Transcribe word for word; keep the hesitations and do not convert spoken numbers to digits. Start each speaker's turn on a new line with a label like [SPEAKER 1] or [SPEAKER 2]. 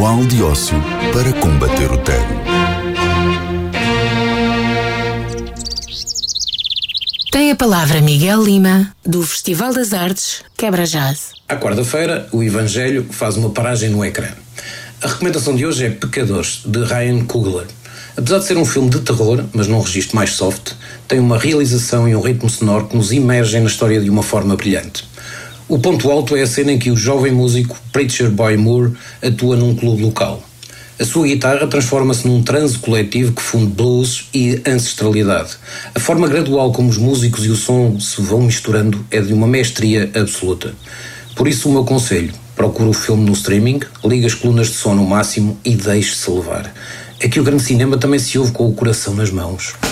[SPEAKER 1] Manual de ócio para combater o tédio.
[SPEAKER 2] Tem a palavra Miguel Lima, do Festival das Artes Quebra Jazz.
[SPEAKER 3] À quarta-feira, o Evangelho faz uma paragem no ecrã. A recomendação de hoje é Pecadores, de Ryan Coogler. Apesar de ser um filme de terror, mas num registro mais soft, tem uma realização e um ritmo sonoro que nos imergem na história de uma forma brilhante. O ponto alto é a cena em que o jovem músico Preacher Boy Moore atua num clube local. A sua guitarra transforma-se num transe coletivo que funde blues e ancestralidade. A forma gradual como os músicos e o som se vão misturando é de uma mestria absoluta. Por isso o meu conselho, procure o filme no streaming, ligue as colunas de som no máximo e deixe-se levar. É que o grande cinema também se ouve com o coração nas mãos.